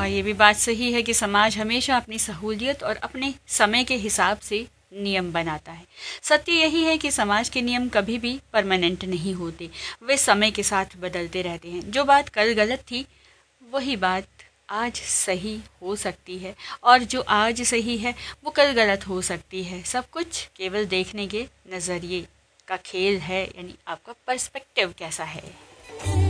हाँ, ये भी बात सही है कि समाज हमेशा अपनी सहूलियत और अपने समय के हिसाब से नियम बनाता है। सत्य यही है कि समाज के नियम कभी भी परमानेंट नहीं होते, वे समय के साथ बदलते रहते हैं। जो बात कल गलत थी वही बात आज सही हो सकती है, और जो आज सही है वो कल गलत हो सकती है। सब कुछ केवल देखने के नज़रिए का खेल है, यानी आपका पर्सपेक्टिव कैसा है।